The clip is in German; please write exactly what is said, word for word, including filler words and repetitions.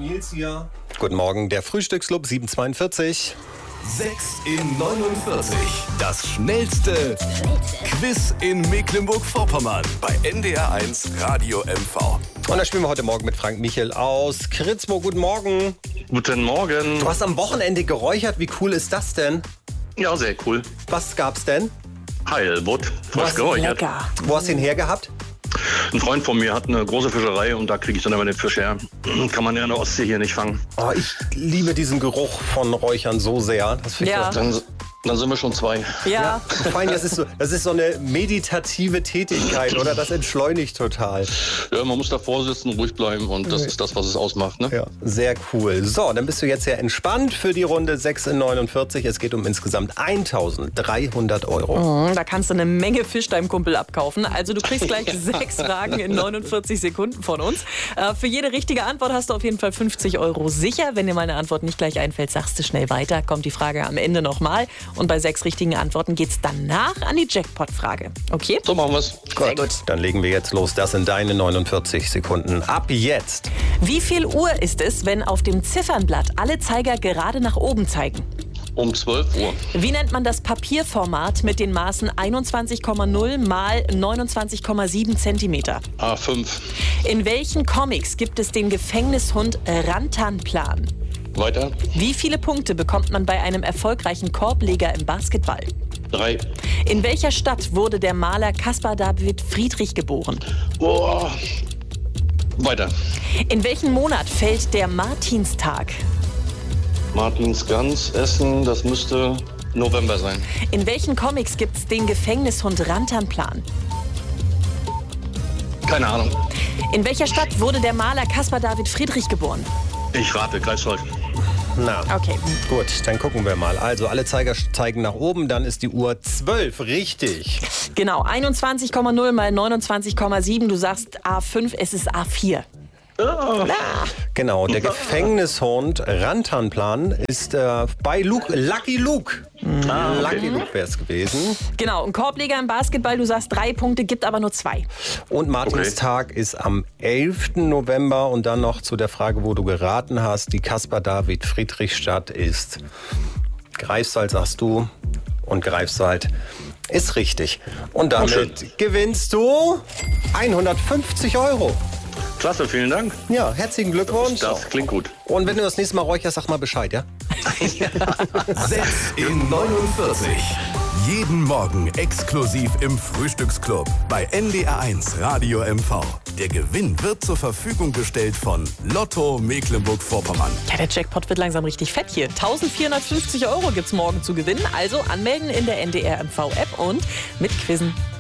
Nils hier. Guten Morgen, der Frühstücksclub sieben zweiundvierzig. sechs in neunundvierzig. Das schnellste Quiz in Mecklenburg-Vorpommern bei N D R eins Radio M V. Und da spielen wir heute Morgen mit Frank Michel aus Kritzmo. Guten Morgen. Guten Morgen. Du hast am Wochenende geräuchert. Wie cool ist das denn? Ja, sehr cool. Was gab's denn? Heilbutt, frisch geräuchert. Wo hast du ihn hergehabt? Ein Freund von mir hat eine große Fischerei und da kriege ich dann immer den Fisch her. Kann man ja in der Ostsee hier nicht fangen. Oh, ich liebe diesen Geruch von Räuchern so sehr. Das finde ich Ja. so- Dann, dann sind wir schon zwei. Ja, Vor allem, das ist, so, das ist so eine meditative Tätigkeit, oder? Das entschleunigt total. Ja, man muss davor sitzen, ruhig bleiben und das ist das, was es ausmacht. Ne? Ja, sehr cool. So, dann bist du jetzt ja entspannt für die Runde sechs in neunundvierzig. Es geht um insgesamt eintausenddreihundert Euro. da kannst du eine Menge Fisch deinem Kumpel abkaufen. Also du kriegst gleich sechs Fragen in neunundvierzig Sekunden von uns. Äh, für jede richtige Antwort hast du auf jeden Fall fünfzig Euro sicher. Wenn dir mal eine Antwort nicht gleich einfällt, sagst du schnell weiter. Kommt die Frage am Ende nochmal. Und bei sechs richtigen Antworten geht's danach an die Jackpot-Frage. Okay? So machen wir es. Sehr gut. Dann legen wir jetzt los. Das sind deine neunundvierzig Sekunden. Ab jetzt. Wie viel Uhr ist es, wenn auf dem Ziffernblatt alle Zeiger gerade nach oben zeigen? Um zwölf Uhr. Wie nennt man das Papierformat mit den Maßen einundzwanzig Komma null mal neunundzwanzig Komma sieben Zentimeter? A fünf. In welchen Comics gibt es den Gefängnishund Rantanplan? Weiter. Wie viele Punkte bekommt man bei einem erfolgreichen Korbleger im Basketball? Drei. In welcher Stadt wurde der Maler Caspar David Friedrich geboren? Oh. Weiter. In welchen Monat fällt der Martinstag? Martinsgans, Essen, das müsste November sein. In welchen Comics gibt es den Gefängnishund Rantanplan? Keine Ahnung. In welcher Stadt wurde der Maler Caspar David Friedrich geboren? Ich rate, Greifswald. Na, Okay. gut, dann gucken wir mal. Also alle Zeiger zeigen nach oben, dann ist die Uhr zwölf. Richtig. Genau, einundzwanzig Komma null mal neunundzwanzig Komma sieben. Du sagst A fünf, es ist A vier. Genau, der Gefängnishund Rantanplan ist äh, bei Luke, Lucky Luke. Ah, okay. Lucky Luke wäre es gewesen. Genau, ein Korbleger im Basketball, du sagst drei Punkte, gibt aber nur zwei. Und Martinstag ist am elften November. Und dann noch zu der Frage, wo du geraten hast. Die Caspar-David-Friedrich-Stadt ist Greifswald, sagst du. Und Greifswald ist richtig. Und damit schön. gewinnst du hundertfünfzig Euro. Klasse, vielen Dank. Ja, herzlichen Glückwunsch. Das klingt gut. Und wenn du das nächste Mal räucherst, sag mal Bescheid, ja? sechs in neunundvierzig. Jeden Morgen exklusiv im Frühstücksclub bei N D R eins Radio M V. Der Gewinn wird zur Verfügung gestellt von Lotto Mecklenburg-Vorpommern. Ja, der Jackpot wird langsam richtig fett hier. eintausendvierhundertfünfzig Euro gibt's morgen zu gewinnen. Also anmelden in der N D R M V-App und mit Quizzen.